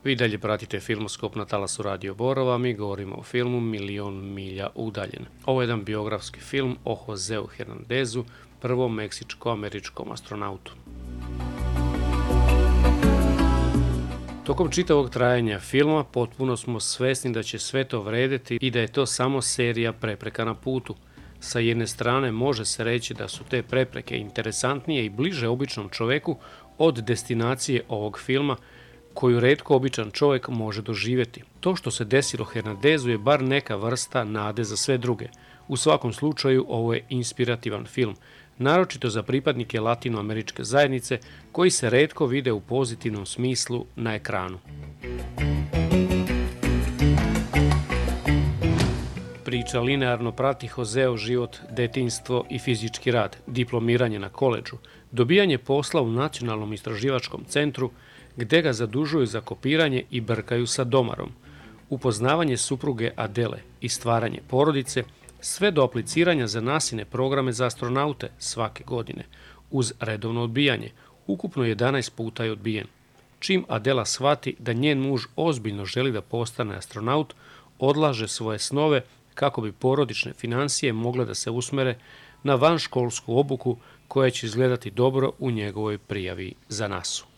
Vi dalje pratite Filmoskop na talasu Radio Borova, mi govorimo o filmu Milion milja udaljen. Ovo je jedan biografski film o Joseu Hernandezu, prvom meksičko-američkom astronautu. Tokom čitavog trajanja filma potpuno smo svesni da će sve to vredeti i da je to samo serija prepreka na putu. Sa jedne strane može se reći da su te prepreke interesantnije i bliže običnom čoveku od destinacije ovog filma, koju retko običan čovjek može doživjeti. To što se desilo Hernandezu je bar neka vrsta nade za sve druge. U svakom slučaju ovo je inspirativan film, naročito za pripadnike latinoameričke zajednice koji se retko vide u pozitivnom smislu na ekranu. Priča linearno prati Joseov život, detinjstvo i fizički rad, diplomiranje na koledžu, dobijanje posla u Nacionalnom istraživačkom centru, gde ga zadužuju za kopiranje i brkaju sa domarom, upoznavanje supruge Adele i stvaranje porodice, sve do apliciranja za NASIne programe za astronaute svake godine, uz redovno odbijanje. Ukupno 11 puta je odbijen. Čim Adela shvati da njen muž ozbiljno želi da postane astronaut, odlaže svoje snove kako bi porodične finansije mogle da se usmere na vanškolsku obuku koja će izgledati dobro u njegovoj prijavi za NASU.